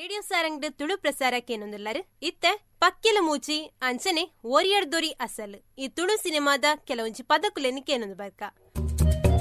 radio ಸಾರಂಗ್ಡ್ Tulu ಪ್ರಸಾರಕ್ಕೇನೊಂದುಲ್ಲರು ಇತ್ತೆ ಪಕ್ಕೆಲ ಮೂಚಿ ಅಂಚನೆ ಓರಿಯಡ್ದೊರಿ ಅಸಲ್ ಈ ತುಳು ಸಿನಿಮಾದ ಕೆಲವೊಂಜಿ ಪದಕುಲೆನಿ ಕೇನೊಂದು ಬರ್ಕ